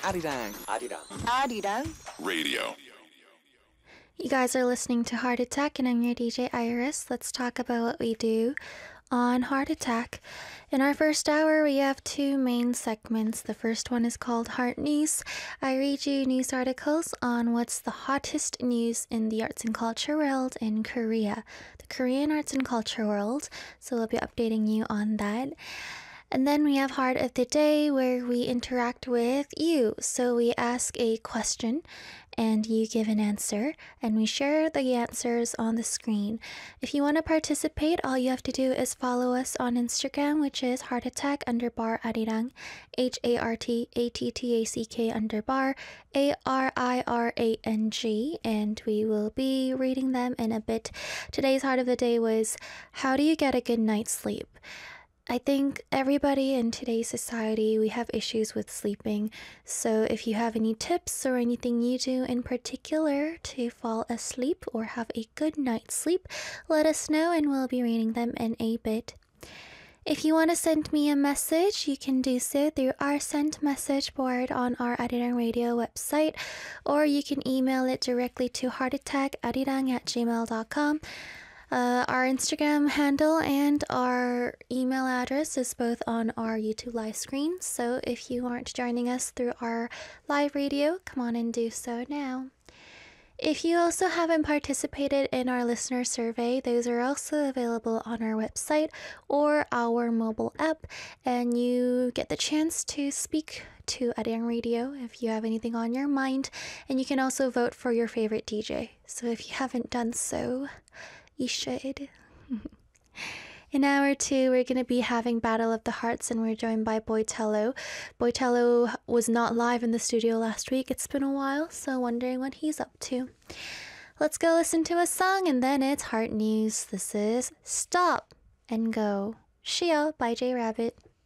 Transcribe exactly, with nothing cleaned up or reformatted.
Arirang. Arirang. Arirang Radio. You guys are listening to Heart Attack, and I'm your D J Iris. Let's talk about what we do on Heart Attack. In our first hour, we have two main segments. The first one is called Heart News. I read you news articles on what's the hottest news in the arts and culture world in Korea, the Korean arts and culture world. So we'll be updating you on that. And then we have Heart of the Day, where we interact with you. So we ask a question and you give an answer, and we share the answers on the screen. If you want to participate, all you have to do is follow us on Instagram, which is Heart Attack underbar Arirang, H A R T A T T A C K underbar A R I R A N G, and we will be reading them in a bit. Today's Heart of the Day was, how do you get a good night's sleep? I think everybody in today's society, we have issues with sleeping. So if you have any tips or anything you do in particular to fall asleep or have a good night's sleep, let us know and we'll be reading them in a bit. If you want to send me a message, you can do so through our send message board on our Arirang Radio website, or you can email it directly to heartattackarirang at gmail dot com. Uh, our Instagram handle and our email address is both on our YouTube live screen, so if you aren't joining us through our live radio, come on and do so now. If you also haven't participated in our listener survey, those are also available on our website or our mobile app, and you get the chance to speak to Arirang Radio if you have anything on your mind, and you can also vote for your favorite D J. So if you haven't done so, you should. In hour two, we're going to be having Battle of the Hearts, and we're joined by Boitello. Boitello was not live in the studio last week. It's been a while, so wondering what he's up to. Let's go listen to a song, and then it's Heart News. This is Stop and Go. Shia by J Rabbit.